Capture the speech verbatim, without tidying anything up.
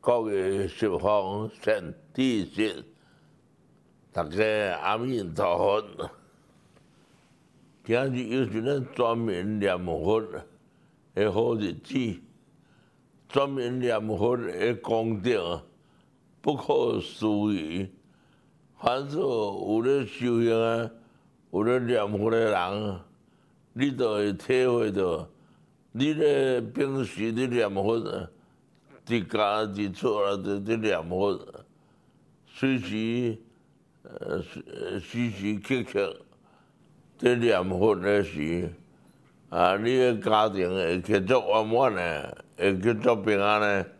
各个十方善知识，大家阿弥陀佛。今日又是咱专门念佛的好日子，专门念佛的功德不可思议。凡是有咧修行啊，有咧念佛的人，你就会体会到，你咧平时咧念佛，一家一厝啊，就咧念佛，随时呃时时刻刻在念佛的时，啊，你的家庭会继续圆满的，会继续平安的。